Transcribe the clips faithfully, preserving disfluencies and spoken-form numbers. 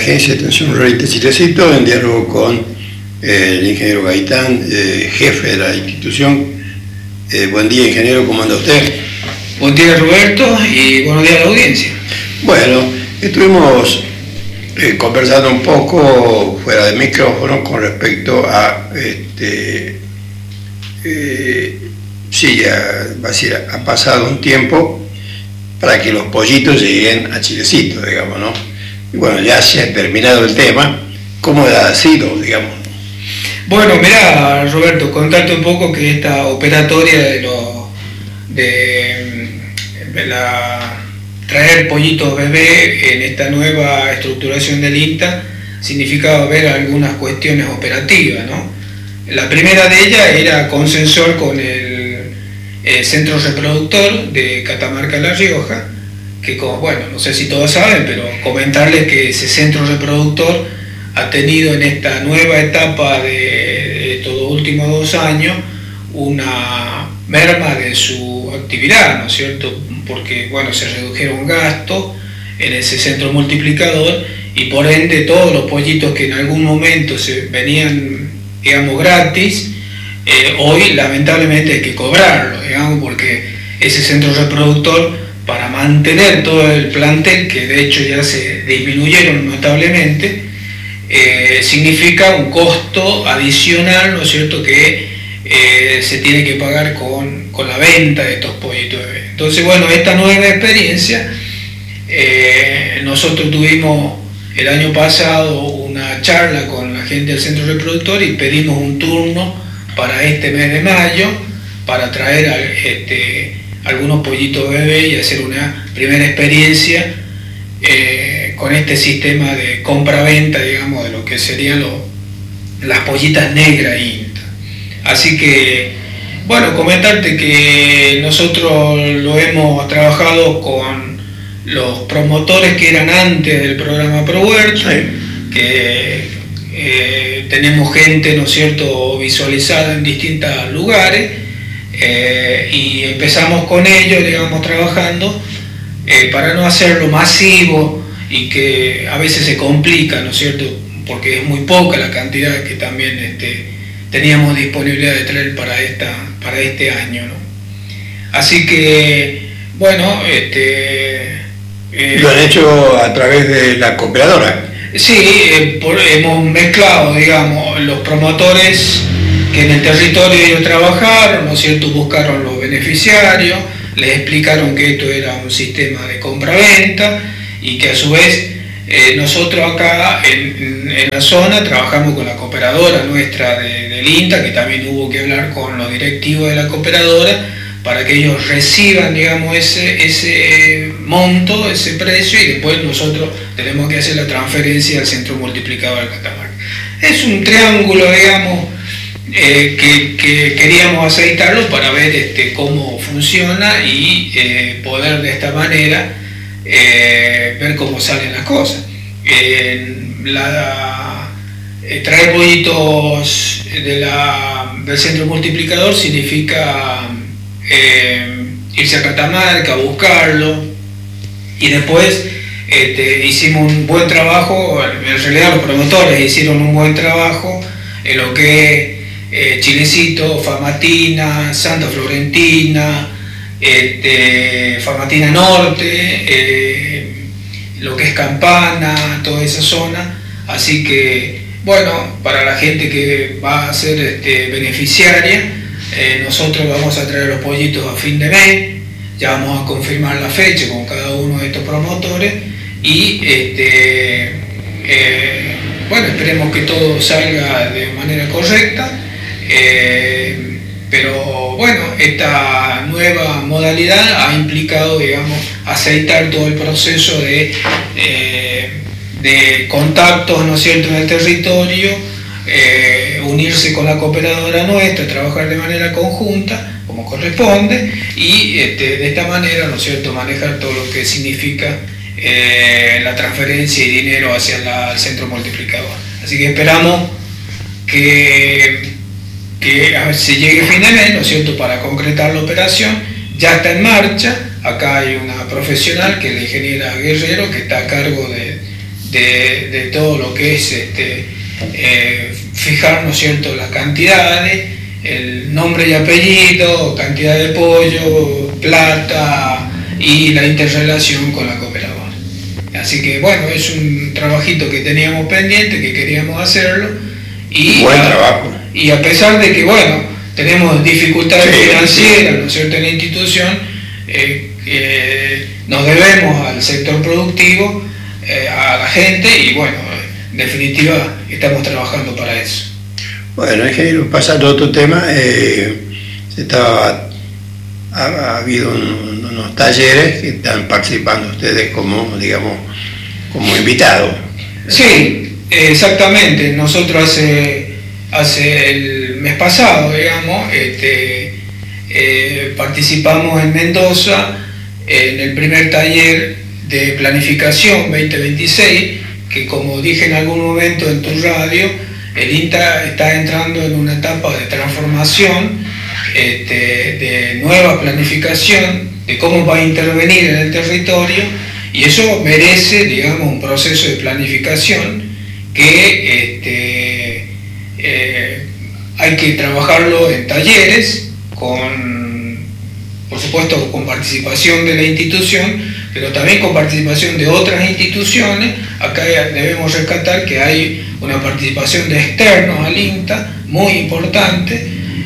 Agencia de Extensión Rural de Chilecito, en diálogo con eh, el ingeniero Gaitán, eh, jefe de la institución. Eh, buen día, ingeniero, ¿cómo anda usted? Buen día, Roberto, y buenos días a la audiencia. Bueno, estuvimos eh, conversando un poco fuera de micrófono con respecto a, este, eh, sí, ya, va a decir, ha pasado un tiempo para que los pollitos lleguen a Chilecito, digamos, ¿no? Y bueno, ya se ha terminado el tema. ¿Cómo ha sido, digamos? Bueno, mirá, Roberto, contarte un poco que esta operatoria de, lo, de, de la, traer pollitos bebé en esta nueva estructuración del INTA significaba ver algunas cuestiones operativas, ¿no? La primera de ellas era consensuar con el, el centro reproductor de Catamarca La Rioja, que, como, bueno, no sé si todos saben, pero comentarles que ese centro reproductor ha tenido en esta nueva etapa de, de estos últimos dos años una merma de su actividad, ¿no es cierto? Porque, bueno, se redujeron gastos en ese centro multiplicador y por ende todos los pollitos que en algún momento se venían, digamos, gratis, eh, hoy lamentablemente hay que cobrarlo, digamos, porque ese centro reproductor, para mantener todo el plantel, que de hecho ya se disminuyeron notablemente, Eh, significa un costo adicional, ¿no es cierto?, que eh, se tiene que pagar con, con la venta de estos pollitos bebés. Entonces, bueno, esta nueva experiencia, eh, nosotros tuvimos el año pasado una charla con la gente del centro reproductor y pedimos un turno para este mes de mayo para traer a, este, algunos pollitos bebés y hacer una primera experiencia eh, con este sistema de compra-venta, digamos, de lo que serían lo, las pollitas negras INTA. Así que, bueno, comentarte que nosotros lo hemos trabajado con los promotores que eran antes del programa ProHuerta, sí, que eh, tenemos gente, ¿no es cierto?, visualizada en distintos lugares, eh, y empezamos con ellos, digamos, trabajando eh, para no hacerlo masivo, y que a veces se complica, ¿no es cierto?, porque es muy poca la cantidad que también este, teníamos disponibilidad de traer para, esta, para este año, ¿no? Así que, bueno, este... Eh, ¿lo han hecho a través de la cooperadora? Sí, eh, por, hemos mezclado, digamos, los promotores que en el territorio ellos trabajaron, ¿no es cierto?, buscaron los beneficiarios, les explicaron que esto era un sistema de compra-venta, y que a su vez eh, nosotros acá en, en la zona trabajamos con la cooperadora nuestra de, del INTA, que también hubo que hablar con los directivos de la cooperadora para que ellos reciban, digamos, ese, ese monto, ese precio, y después nosotros tenemos que hacer la transferencia al centro multiplicador de Catamarca. Es un triángulo, digamos, eh, que, que queríamos aceitarlo para ver este, cómo funciona y eh, poder de esta manera Eh, ver cómo salen las cosas. Eh, la, eh, traer pollitos de la, del centro multiplicador significa eh, irse a Catamarca, buscarlo, y después este, hicimos un buen trabajo. En realidad los promotores hicieron un buen trabajo en lo que es eh, Chilecito, Famatina, Santa Florentina, Este, Famatina Norte, eh, lo que es Campana, toda esa zona. Así que, bueno, para la gente que va a ser este, beneficiaria, eh, nosotros vamos a traer los pollitos a fin de mes, ya vamos a confirmar la fecha con cada uno de estos promotores y este, eh, bueno, esperemos que todo salga de manera correcta. Eh, Pero bueno, esta nueva modalidad ha implicado, digamos, aceitar todo el proceso de, eh, de contactos, ¿no es cierto?, en el territorio, eh, unirse con la cooperadora nuestra, trabajar de manera conjunta, como corresponde, y este, de esta manera, ¿no es cierto?, manejar todo lo que significa eh, la transferencia y dinero hacia la, el centro multiplicador. Así que esperamos que... que a ver, se llegue a fin de mes, ¿no es cierto?, para concretar la operación. Ya está en marcha. Acá hay una profesional, que es la ingeniera Guerrero, que está a cargo de, de, de todo lo que es este, eh, fijar, ¿no es cierto?, las cantidades, el nombre y apellido, cantidad de pollo, plata y la interrelación con la cooperadora. Así que bueno, es un trabajito que teníamos pendiente, que queríamos hacerlo. Y Buen a, trabajo. Y a pesar de que, bueno, tenemos dificultades sí, financieras, sí. ¿no es cierto?, en la institución, eh, eh, nos debemos al sector productivo, eh, a la gente, y bueno, en definitiva estamos trabajando para eso. Bueno, ingeniero, pasando a otro tema, eh, se estaba, ha, ha habido un, unos talleres que están participando ustedes como, digamos, como invitados. Sí, exactamente. Nosotros hace, hace el mes pasado, digamos, este, eh, participamos en Mendoza en el primer taller de planificación veinte veintiséis, que como dije en algún momento en tu radio, el INTA está entrando en una etapa de transformación, este, de nueva planificación, de cómo va a intervenir en el territorio, y eso merece, digamos, un proceso de planificación que este, eh, hay que trabajarlo en talleres, con, por supuesto, con participación de la institución, pero también con participación de otras instituciones. Acá debemos rescatar que hay una participación de externos al INTA muy importante,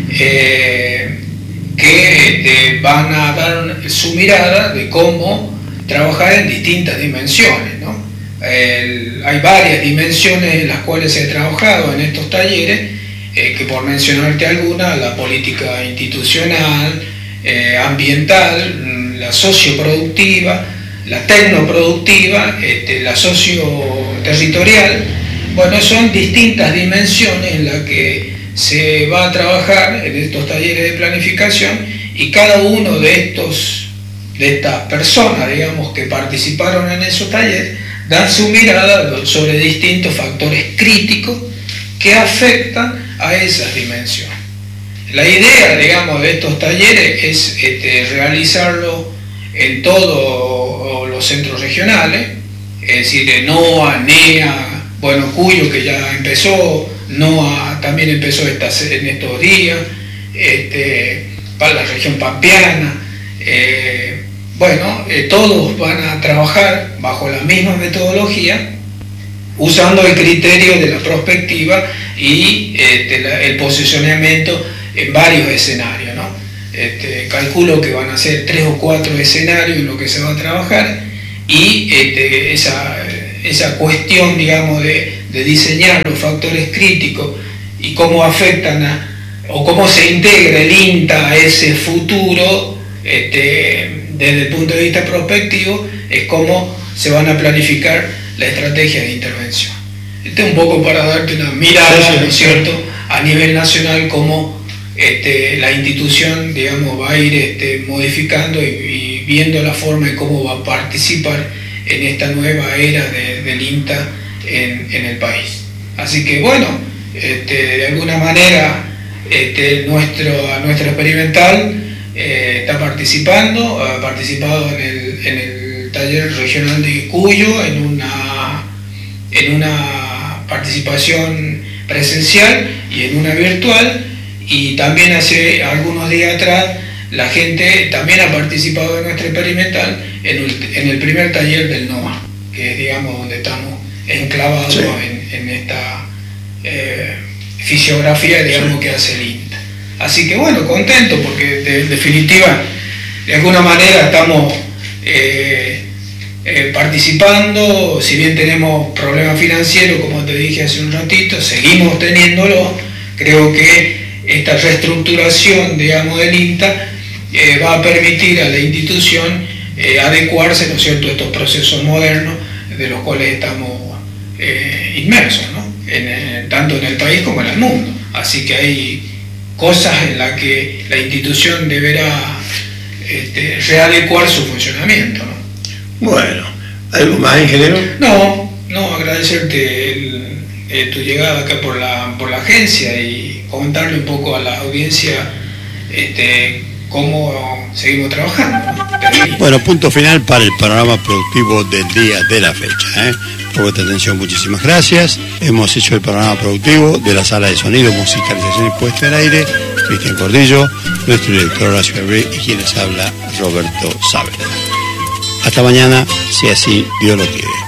eh, que este, van a dar su mirada de cómo trabajar en distintas dimensiones, ¿no? El, hay varias dimensiones en las cuales se ha trabajado en estos talleres, eh, que por mencionarte alguna, la política institucional, eh, ambiental, la socioproductiva, la tecnoproductiva, este, la socioterritorial. Bueno, son distintas dimensiones en las que se va a trabajar en estos talleres de planificación, y cada uno de estos de estas personas, digamos, que participaron en esos talleres, dan su mirada sobre distintos factores críticos que afectan a esas dimensiones. La idea, digamos, de estos talleres es este, realizarlo en todos los centros regionales, es decir, en NOA, NEA, bueno, Cuyo, que ya empezó, NOA también empezó estas, en estos días, este, para la región pampeana. Eh, bueno, eh, todos van a trabajar bajo la misma metodología, usando el criterio de la prospectiva y este, la, el posicionamiento en varios escenarios, ¿no? Este, calculo que van a ser tres o cuatro escenarios en los que se va a trabajar, y este, esa, esa cuestión, digamos, de, de diseñar los factores críticos y cómo afectan a, o cómo se integra el INTA a ese futuro, este, desde el punto de vista prospectivo, es cómo se van a planificar la estrategia de intervención. Este es un poco para darte una mirada, ¿no es cierto?, a nivel nacional, cómo este, la institución, digamos, va a ir este, modificando y, y viendo la forma de cómo va a participar en esta nueva era de, del INTA en, en el país. Así que bueno, este, de alguna manera este, nuestro, nuestro experimental eh, está participando, ha participado en el, en el taller regional de Cuyo, en una, en una participación presencial y en una virtual, y también hace algunos días atrás la gente también ha participado en nuestro experimental en el, en el primer taller del NOA, que es, digamos, donde estamos enclavados, sí, en, en esta eh, fisiografía, digamos, sí, que hace el INTA. Así que bueno, contento, porque de, en definitiva, de alguna manera estamos eh, eh, participando. Si bien tenemos problemas financieros, como te dije hace un ratito, seguimos teniéndolo. Creo que esta reestructuración, digamos, del INTA eh, va a permitir a la institución eh, adecuarse, ¿no es cierto?, a estos procesos modernos de los cuales estamos eh, inmersos, ¿no?, en, en, tanto en el país como en el mundo. Así que hay cosas en las que la institución deberá este, readecuar su funcionamiento, ¿no? Bueno, ¿algo más, ingeniero? No, no, agradecerte el, eh, tu llegada acá por la, por la agencia, y comentarle un poco a la audiencia este, cómo seguimos trabajando. Pero... Bueno, punto final para el panorama productivo del día de la fecha. ¿eh? Por vuestra atención, muchísimas gracias. Hemos hecho el panorama productivo de la sala de sonido, musicalización y puesta en aire. Cristian Cordillo, nuestro director Horacio Herré y quienes habla Roberto Saavedra. Hasta mañana, si así Dios lo quiere.